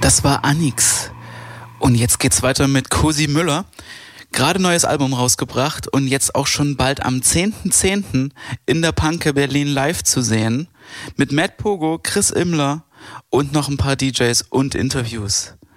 Das war Anix. Und jetzt geht's weiter mit Cosi Müller. Gerade neues Album rausgebracht und jetzt auch schon bald am 10.10. in der Panke Berlin live zu sehen. Mit Matt Pogo, Chris Immler und noch ein paar DJs und Interviews.